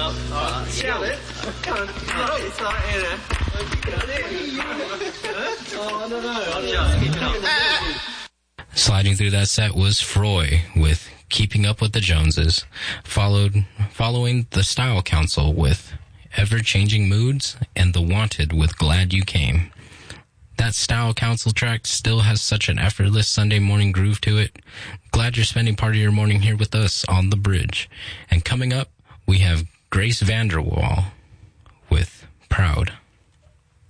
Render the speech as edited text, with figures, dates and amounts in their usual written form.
Sliding through that set was Froy with Keeping Up with the Joneses, following the Style Council with Ever-Changing Moods, and The Wanted with Glad You Came. That Style Council track still has such an effortless Sunday morning groove to it. Glad you're spending part of your morning here with us on The Bridge. And coming up, we have Grace VanderWaal with Proud.